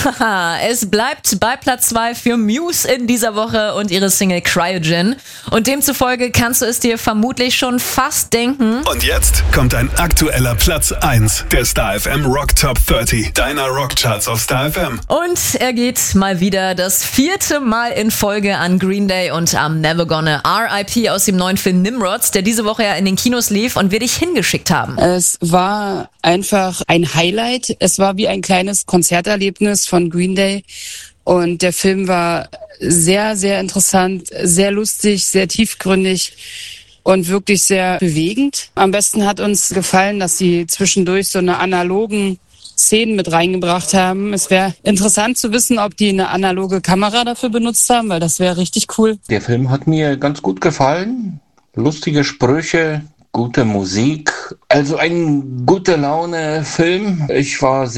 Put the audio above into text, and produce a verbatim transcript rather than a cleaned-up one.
Haha, es bleibt bei Platz zwei für Muse in dieser Woche und ihre Single Cryogen. Und demzufolge kannst du es dir vermutlich schon fast denken. Und jetzt kommt ein aktueller Platz eins der Star F M Rock Top dreißig, deiner Rockcharts auf Star F M. Und er geht mal wieder das vierte Mal in Folge an Green Day und I'm Never Gonna R I P aus dem neuen Film Nimrods, der diese Woche ja in den Kinos lief und wir dich hingeschickt haben. Es war einfach ein Highlight. Es war wie ein kleines Konzerterlebnis von Green Day. Und der Film war sehr, sehr interessant, sehr lustig, sehr tiefgründig und wirklich sehr bewegend. Am besten hat uns gefallen, dass sie zwischendurch so eine analogen Szenen mit reingebracht haben. Es wäre interessant zu wissen, ob die eine analoge Kamera dafür benutzt haben, weil das wäre richtig cool. Der Film hat mir ganz gut gefallen. Lustige Sprüche, gute Musik. Also ein gute Laune Film. Ich war sehr